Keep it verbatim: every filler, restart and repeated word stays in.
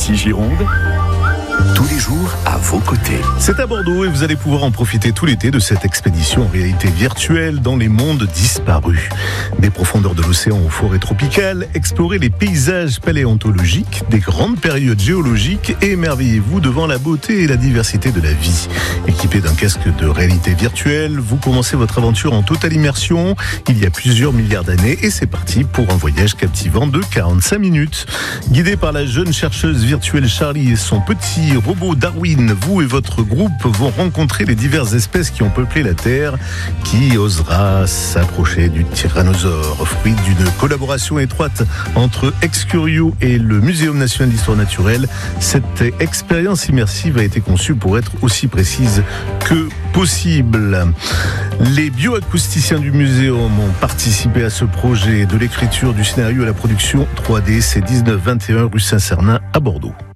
ici Gironde, tous les jours à vos côtés. C'est à Bordeaux et vous allez pouvoir en profiter tout l'été de cette expédition en réalité virtuelle dans les mondes disparus. Des profondeurs de l'océan aux forêts tropicales, explorez les paysages paléontologiques, des grandes périodes géologiques et émerveillez-vous devant la beauté et la diversité de la vie. Équipé d'un casque de réalité virtuelle, vous commencez votre aventure en totale immersion il y a plusieurs milliards d'années et c'est parti pour un voyage captivant de quarante-cinq minutes. Guidé par la jeune chercheuse virtuelle Charlie et son petit robot Darwin, vous et votre groupe vont rencontrer les diverses espèces qui ont peuplé la Terre. Qui osera s'approcher du tyrannosaure, fruit d'une collaboration étroite entre Excurio et le Muséum national d'histoire naturelle. Cette expérience immersive a été conçue pour être aussi précise que possible. Les bioacousticiens du muséum ont participé à ce projet, de l'écriture du scénario à la production trois D. C'est dix-neuf vingt et un rue Saint-Cernin à Bordeaux.